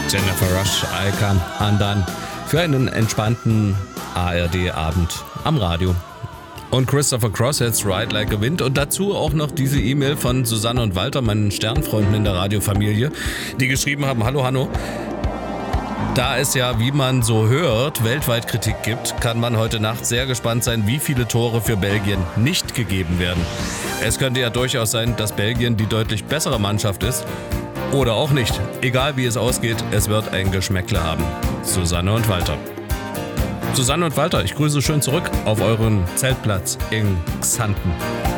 Jennifer Rush, I Come Undone für einen entspannten ARD-Abend am Radio. Und Christopher Cross, jetzt Ride Like a Wind. Und dazu auch noch diese E-Mail von Susanne und Walter, meinen Sternfreunden in der Radiofamilie, die geschrieben haben: Hallo Hanno. Da es ja, wie man so hört, weltweit Kritik gibt, kann man heute Nacht sehr gespannt sein, wie viele Tore für Belgien nicht gegeben werden. Es könnte ja durchaus sein, dass Belgien die deutlich bessere Mannschaft ist. Oder auch nicht. Egal wie es ausgeht, es wird ein Geschmäckle haben. Susanne und Walter. Susanne und Walter, ich grüße schön zurück auf euren Zeltplatz in Xanten.